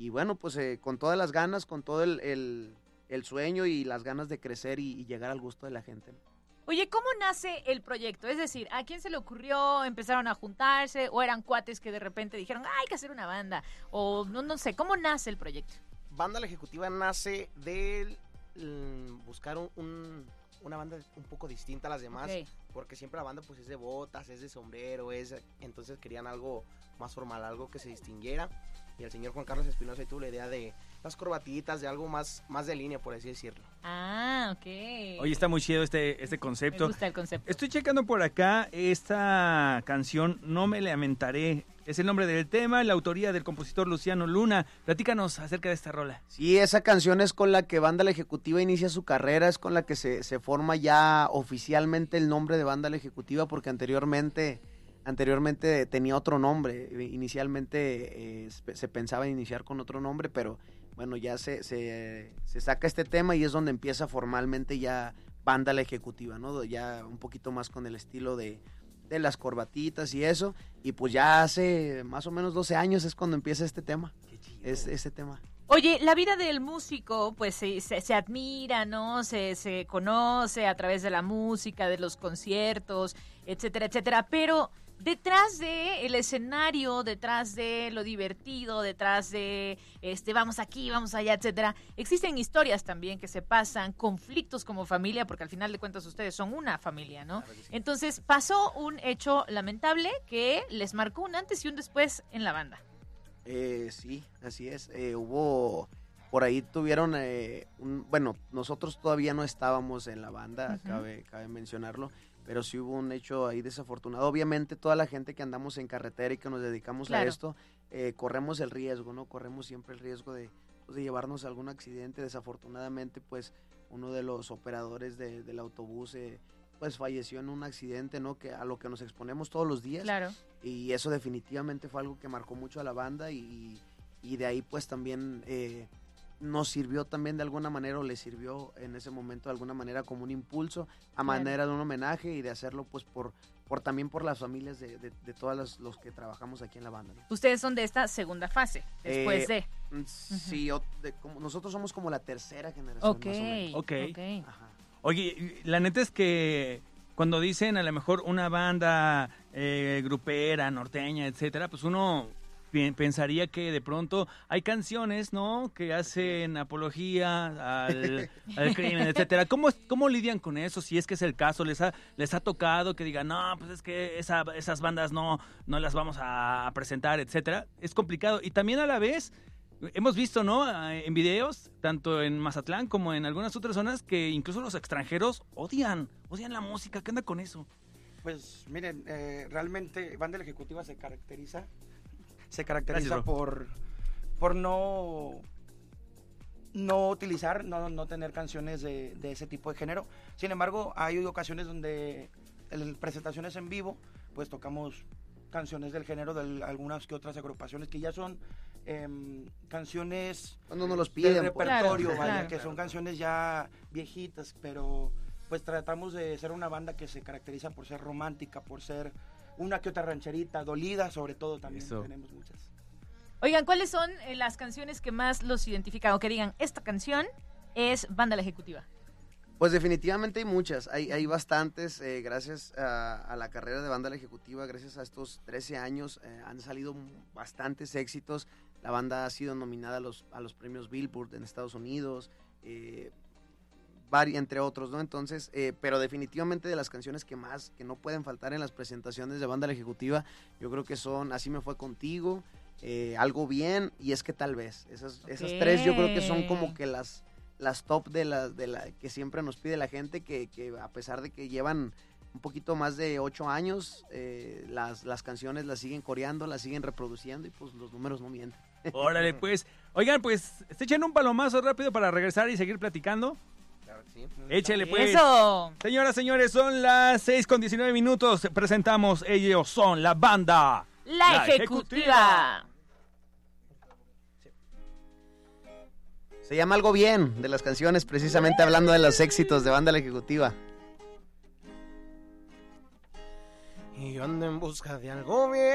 bueno, pues con todas las ganas, con todo el sueño y las ganas de crecer y llegar al gusto de la gente, ¿no? Oye, ¿cómo nace el proyecto? Es decir, ¿a quién se le ocurrió? ¿Empezaron a juntarse? ¿O eran cuates que de repente dijeron, hay que hacer una banda? O no sé, ¿cómo nace el proyecto? Banda La Ejecutiva nace de buscar una banda un poco distinta a las demás, Okay. porque siempre la banda pues es de botas, es de sombrero, entonces querían algo más formal, algo que se distinguiera, y el señor Juan Carlos Espinosa tuvo la idea de las corbatitas, de algo más de línea, por así decirlo. Ah, ok. Oye, está muy chido este concepto. Me gusta el concepto. Estoy checando por acá esta canción, No me lamentaré. Es el nombre del tema, la autoría del compositor Luciano Luna. Platícanos acerca de esta rola. Sí, esa canción es con la que Banda La Ejecutiva inicia su carrera, es con la que se forma ya oficialmente el nombre de Banda La Ejecutiva, porque anteriormente tenía otro nombre. Inicialmente se pensaba en iniciar con otro nombre, pero bueno, ya se saca este tema y es donde empieza formalmente ya Banda La Ejecutiva, ¿no? Ya un poquito más con el estilo de las corbatitas y eso, y pues ya hace más o menos 12 años es cuando empieza este tema. Qué chido. Este tema. Oye, la vida del músico, pues se admira, ¿no? Se conoce a través de la música, de los conciertos, etcétera, etcétera, pero detrás de el escenario, detrás de lo divertido, detrás de vamos aquí, vamos allá, etcétera, existen historias también que se pasan, conflictos como familia, porque al final de cuentas ustedes son una familia, ¿no? Claro que sí. Entonces pasó un hecho lamentable que les marcó un antes y un después en la banda. Sí, así es. Hubo, por ahí tuvieron, bueno, nosotros todavía no estábamos en la banda, cabe mencionarlo, pero sí hubo un hecho ahí desafortunado. Obviamente toda la gente que andamos en carretera y que nos dedicamos a esto, corremos el riesgo, ¿no? Corremos siempre el riesgo de llevarnos a algún accidente. Desafortunadamente, pues, uno de los operadores del autobús, pues falleció en un accidente, ¿no? Que a lo que nos exponemos todos los días. Claro. Y eso definitivamente fue algo que marcó mucho a la banda y de ahí pues también nos sirvió también de alguna manera, o le sirvió en ese momento de alguna manera como un impulso a manera de un homenaje y de hacerlo pues también por las familias de todos los que trabajamos aquí en la banda, ¿no? Ustedes son de esta segunda fase, después de... Sí, nosotros somos como la tercera generación más o menos. Ok. Ajá. Oye, la neta es que cuando dicen a lo mejor una banda grupera, norteña, etcétera, pues uno pensaría que de pronto hay canciones, ¿no? Que hacen apología al crimen, etcétera. ¿Cómo lidian con eso? Si es que es el caso, les ha tocado que digan, no, pues es que esas bandas no las vamos a presentar, etcétera. Es complicado. Y también a la vez hemos visto, ¿no? En videos, tanto en Mazatlán como en algunas otras zonas, que incluso los extranjeros odian la música. ¿Qué onda con eso? Pues miren, realmente Banda La Ejecutiva se caracteriza Gracias, por no utilizar, no tener canciones de ese tipo de género. Sin embargo, hay ocasiones donde en presentaciones en vivo, pues tocamos canciones del género de algunas que otras agrupaciones que ya son canciones Cuando nos los piden, del repertorio, Claro, vaya, claro. que son canciones ya viejitas, pero pues tratamos de ser una banda que se caracteriza por ser romántica, por ser una que otra rancherita, dolida sobre todo también. Eso. Tenemos muchas. Oigan, ¿cuáles son las canciones que más los identifican? O que digan, esta canción es Banda La Ejecutiva. Pues definitivamente hay muchas, hay bastantes, gracias a la carrera de Banda La Ejecutiva, gracias a estos 13 años han salido bastantes éxitos. La banda ha sido nominada a los premios Billboard en Estados Unidos, entre otros, ¿no? Entonces, pero definitivamente de las canciones que no pueden faltar en las presentaciones de Banda La Ejecutiva, yo creo que son Así me fue contigo, Algo bien y Es que tal vez. Esas tres yo creo que son como que las top de la que siempre nos pide la gente, que a pesar de que llevan un poquito más de 8 años, las canciones las siguen coreando, las siguen reproduciendo y pues los números no mienten. Órale, pues. Oigan, pues, echen un palomazo rápido para regresar y seguir platicando. Claro que sí. Échale, pues. ¡Eso! Señoras, señores, son las 6:19. Presentamos, ellos son la banda La Ejecutiva. Se llama Algo bien, de las canciones, precisamente hablando de los éxitos de Banda La Ejecutiva. Y yo ando en busca de algo bien.